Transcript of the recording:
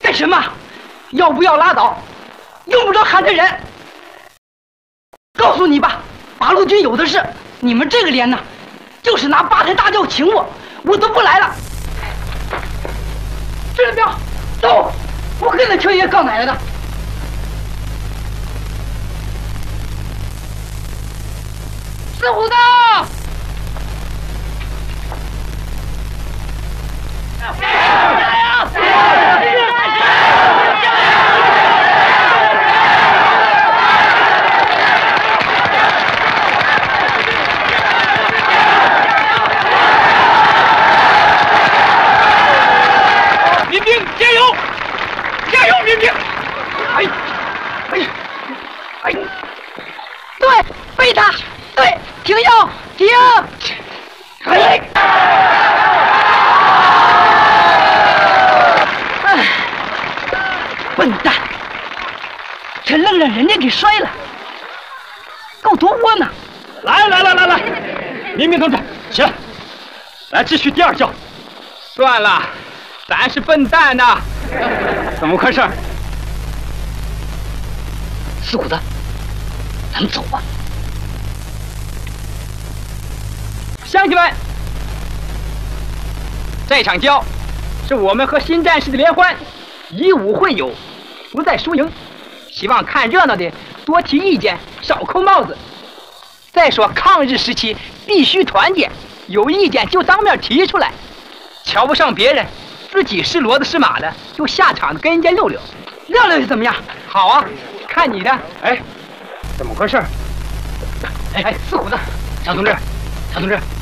干什么？要不要拉倒？用不着喊着人。告诉你吧，八路军有的是。你们这个连呢，就是拿八抬大轿请我，我都不来了。支了标，走，不跟着邱爷告奶奶的。四虎子。 民兵加油！加油，民兵！ 对，背他，对，停腰，停！哎！笨蛋，这愣让人家给摔了，够多窝囊！ 来，民兵同志，起来，来继续第二教。算了，咱是笨蛋呐。怎么回事？ 四虎子，咱们走吧。 乡亲们，这场交是我们和新战士的联欢，以武会友，不在输赢。希望看热闹的多提意见，少扣帽子。再说抗日时期必须团结，有意见就当面提出来，瞧不上别人，自己是骡子是马的，就下场跟人家溜溜， 溜溜又怎么样？ 好啊，看你的。哎，怎么回事？ 哎，四虎子， 蒋同志，蒋同志。